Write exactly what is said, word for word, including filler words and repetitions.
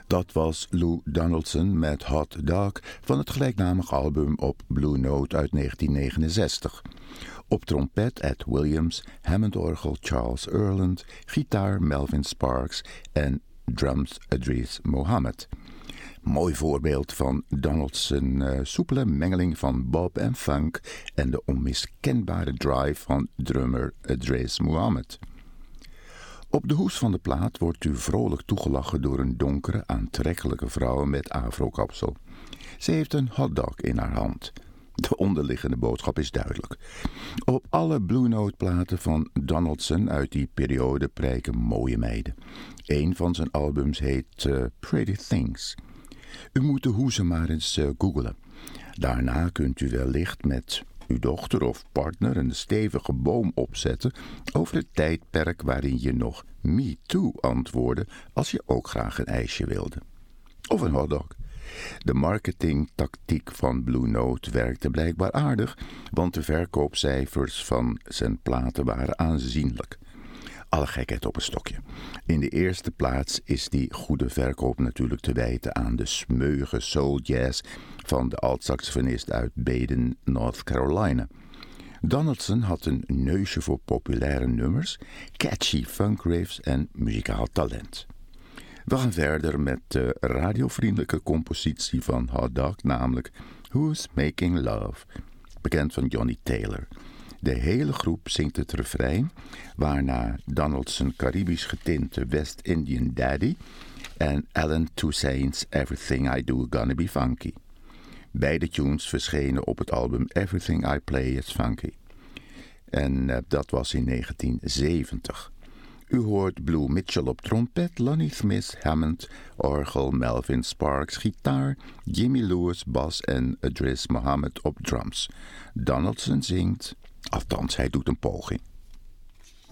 Dat was Lou Donaldson met Hot Dog van het gelijknamige album op Blue Note uit negentien negenenzestig. Op trompet Ed Williams, Hammondorgel Charles Earland, gitaar Melvin Sparks en drums Idris Mohammed. Mooi voorbeeld van Donaldson's uh, soepele mengeling van bop en funk en de onmiskenbare drive van drummer Idris Mohammed. Op de hoes van de plaat wordt u vrolijk toegelachen door een donkere, aantrekkelijke vrouw met afrokapsel. Ze heeft een hotdog in haar hand. De onderliggende boodschap is duidelijk. Op alle Blue Note platen van Donaldson uit die periode prijken mooie meiden. Een van zijn albums heet uh, Pretty Things. U moet de hoeze maar eens uh, googlen. Daarna kunt u wellicht met uw dochter of partner een stevige boom opzetten over het tijdperk waarin je nog me too antwoordde als je ook graag een ijsje wilde. Of een hotdog. De marketingtactiek van Blue Note werkte blijkbaar aardig, want de verkoopcijfers van zijn platen waren aanzienlijk. Alle gekheid op een stokje. In de eerste plaats is die goede verkoop natuurlijk te wijten aan de smeuïge soul jazz van de alt-saxofonist uit Baden, North Carolina. Donaldson had een neusje voor populaire nummers, catchy funk riffs en muzikaal talent. We gaan verder met de radiovriendelijke compositie van Hot Dog, namelijk Who's Making Love, bekend van Johnny Taylor. De hele groep zingt het refrein, waarna Donaldson Caribisch getinte West Indian Daddy en Alan Toussaint's Everything I Do Gonna Be Funky. Beide tunes verschenen op het album Everything I Play Is Funky. En uh, dat was in negentien zeventig. U hoort Blue Mitchell op trompet, Lonnie Smith, Hammond, orgel, Melvin Sparks, gitaar, Jimmy Lewis, bas en Idris Mohammed op drums. Donaldson zingt, althans hij doet een poging.